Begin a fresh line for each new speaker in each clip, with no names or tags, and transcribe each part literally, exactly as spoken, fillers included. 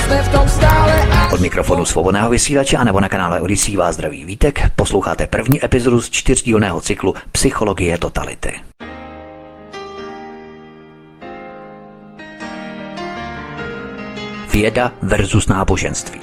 jsme v tom stále a...
Od mikrofonu Svobodného vysílače a nebo na kanále Odyssey vás zdraví Vítek. Posloucháte první epizodu z čtyřdílného cyklu Psychologie totality. Věda versus náboženství.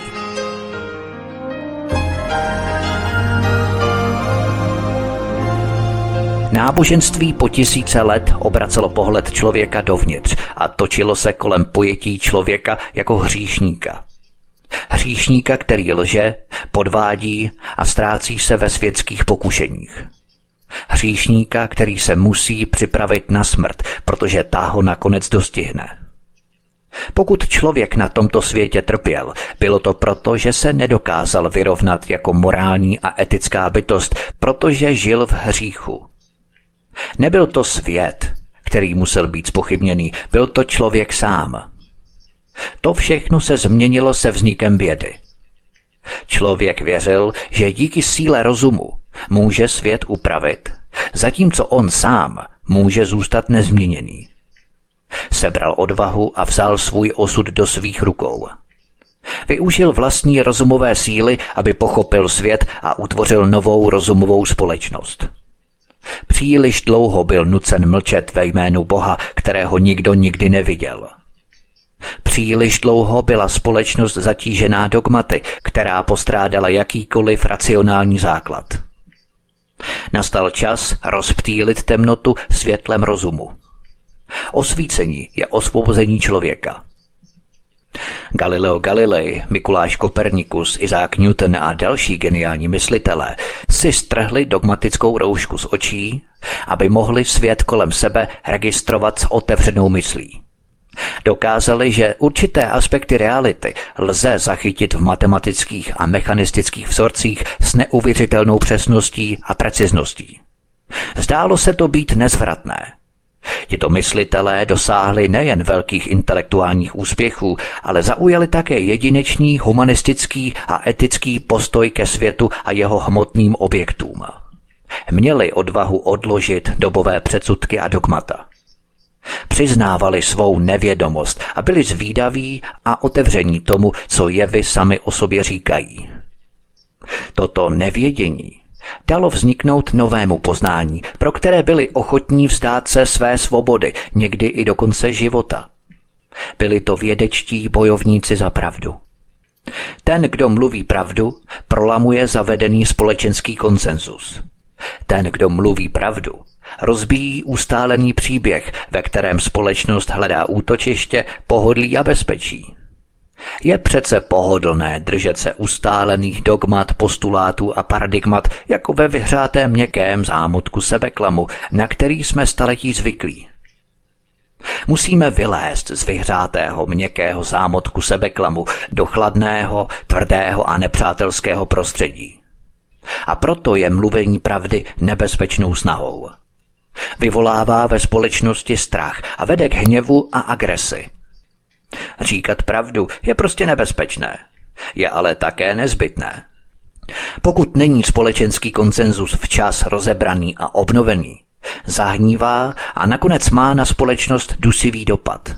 Náboženství po tisíce let obracelo pohled člověka dovnitř a točilo se kolem pojetí člověka jako hříšníka. Hříšníka, který lže, podvádí a ztrácí se ve světských pokušeních. Hříšníka, který se musí připravit na smrt, protože ta ho nakonec dostihne. Pokud člověk na tomto světě trpěl, bylo to proto, že se nedokázal vyrovnat jako morální a etická bytost, protože žil v hříchu. Nebyl to svět, který musel být zpochybněný, byl to člověk sám. To všechno se změnilo se vznikem vědy. Člověk věřil, že díky síle rozumu může svět upravit, zatímco on sám může zůstat nezměněný. Sebral odvahu a vzal svůj osud do svých rukou. Využil vlastní rozumové síly, aby pochopil svět a utvořil novou rozumovou společnost. Příliš dlouho byl nucen mlčet ve jménu Boha, kterého nikdo nikdy neviděl. Příliš dlouho byla společnost zatížená dogmaty, která postrádala jakýkoliv racionální základ. Nastal čas rozptýlit temnotu světlem rozumu. Osvícení je osvobození člověka. Galileo Galilei, Mikuláš Kopernikus, Isaac Newton a další geniální myslitelé si strhli dogmatickou roušku z očí, aby mohli svět kolem sebe registrovat s otevřenou myslí. Dokázali, že určité aspekty reality lze zachytit v matematických a mechanistických vzorcích s neuvěřitelnou přesností a precizností. Zdálo se to být nezvratné. Tito myslitelé dosáhli nejen velkých intelektuálních úspěchů, ale zaujali také jedinečný humanistický a etický postoj ke světu a jeho hmotným objektům. Měli odvahu odložit dobové předsudky a dogmata. Přiznávali svou nevědomost a byli zvídaví a otevření tomu, co jevy sami o sobě říkají. Toto nevědění dalo vzniknout novému poznání, pro které byli ochotní vzdát se své svobody, někdy i do konce života. Byli to vědečtí bojovníci za pravdu. Ten, kdo mluví pravdu, prolamuje zavedený společenský konsenzus. Ten, kdo mluví pravdu, rozbíjí ustálený příběh, ve kterém společnost hledá útočiště, pohodlí a bezpečí. Je přece pohodlné držet se ustálených dogmat, postulátů a paradigmat jako ve vyhřátém měkkém zámutku sebeklamu, na který jsme staletí zvyklí. Musíme vylézt z vyhřátého měkkého zámutku sebeklamu do chladného, tvrdého a nepřátelského prostředí. A proto je mluvení pravdy nebezpečnou snahou. Vyvolává ve společnosti strach a vede k hněvu a agresi. Říkat pravdu je prostě nebezpečné, je ale také nezbytné. Pokud není společenský konsenzus včas rozebraný a obnovený, zahnívá a nakonec má na společnost dusivý dopad.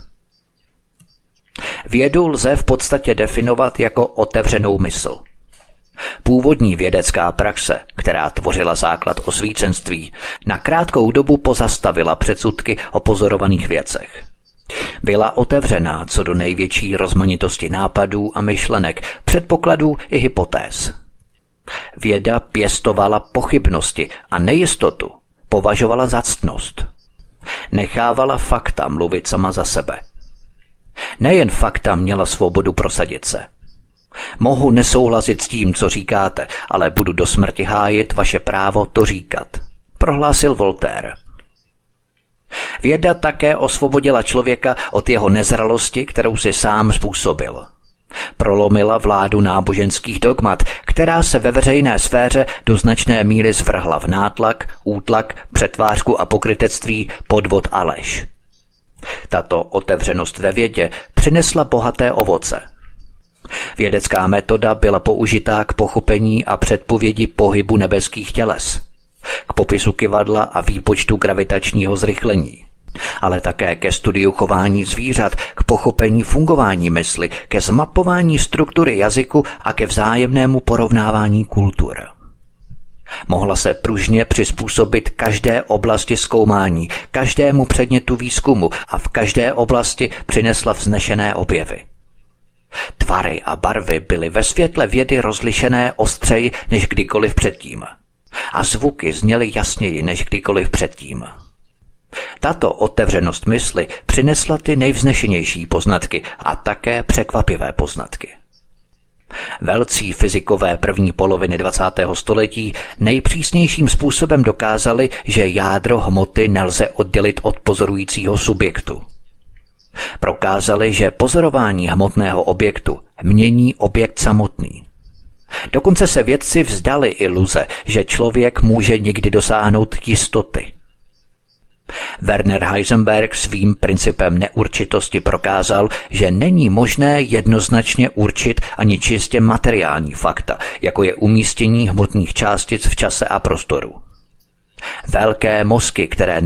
Vědu lze v podstatě definovat jako otevřenou mysl. Původní vědecká praxe, která tvořila základ osvícenství, na krátkou dobu pozastavila předsudky o pozorovaných věcech. Byla otevřená co do největší rozmanitosti nápadů a myšlenek, předpokladů i hypotéz. Věda pěstovala pochybnosti a nejistotu považovala za ctnost. Nechávala fakta mluvit sama za sebe. Nejen fakta měla svobodu prosadit se. Mohu nesouhlasit s tím, co říkáte, ale budu do smrti hájit vaše právo to říkat, prohlásil Voltaire. Věda také osvobodila člověka od jeho nezralosti, kterou si sám způsobil. Prolomila vládu náboženských dogmat, která se ve veřejné sféře do značné míry zvrhla v nátlak, útlak, přetvářku a pokrytectví, podvod a lež. Tato otevřenost ve vědě přinesla bohaté ovoce. Vědecká metoda byla použitá k pochopení a předpovědi pohybu nebeských těles, k popisu kyvadla a výpočtu gravitačního zrychlení. ale také ke studiu chování zvířat, k pochopení fungování mysli, ke zmapování struktury jazyku a ke vzájemnému porovnávání kultur. Mohla se pružně přizpůsobit každé oblasti zkoumání, každému předmětu výzkumu a v každé oblasti přinesla vznešené objevy. Tvary a barvy byly ve světle vědy rozlišené ostřeji než kdykoliv předtím. A zvuky zněly jasněji než kdykoliv předtím. Tato otevřenost mysli přinesla ty nejvznešenější poznatky a také překvapivé poznatky. Velcí fyzikové první poloviny dvacátého století nejpřísnějším způsobem dokázali, že jádro hmoty nelze oddělit od pozorujícího subjektu. Prokázali, že pozorování hmotného objektu mění objekt samotný. Dokonce se vědci vzdali iluze, že člověk může někdy dosáhnout jistoty. Werner Heisenberg svým principem neurčitosti prokázal, že není možné jednoznačně určit ani čistě materiální fakta, jako je umístění hmotných částic v čase a prostoru. Velké mozky, které